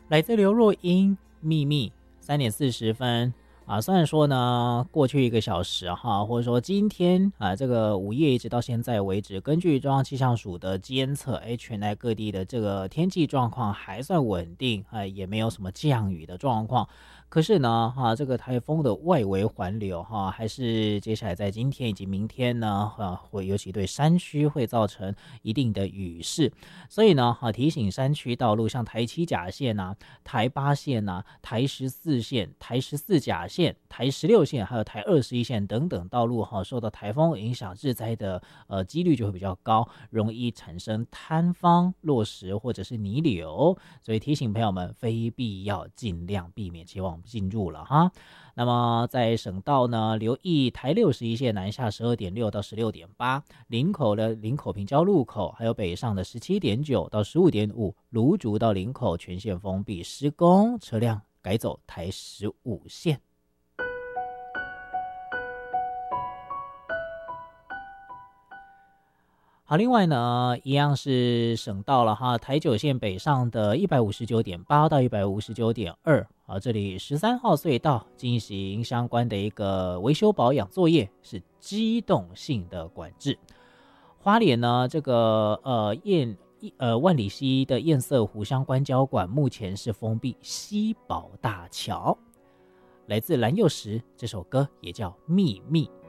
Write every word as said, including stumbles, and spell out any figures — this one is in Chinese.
来自刘若英秘密三点四十分啊，虽然说呢，过去一个小时哈，或者说今天啊，这个午夜一直到现在为止，根据中央气象署的监测，哎，全台各地的这个天气状况还算稳定，哎，也没有什么降雨的状况。可是呢，哈、啊，这个台风的外围环流哈、啊，还是接下来在今天以及明天呢，啊，会尤其对山区会造成一定的雨势，所以呢，哈、啊，提醒山区道路，像台七甲线啊、台八线啊、台十四线、台十四甲线、台十六线，还有台二十一线等等道路哈、啊，受到台风影响，日灾的呃几率就会比较高，容易产生坍方、落石或者是泥流，所以提醒朋友们，非必要尽量避免前往进入了哈。那么在省道呢，留意台六十一线南下十二点六到十六点八，林口的林口平交路口，还有北上的十七点九到十五点五，芦竹到林口全线封闭施工，车辆改走台十五线。好，另外呢，一样是省道了哈，台九线北上的一百五十九点八到一百五十九点二，好，这里十三号隧道进行相关的一个维修保养作业，是机动性的管制。花莲呢，这个呃燕呃万里溪的堰塞湖相关交管目前是封闭西宝大桥。来自蓝又时这首歌也叫秘密。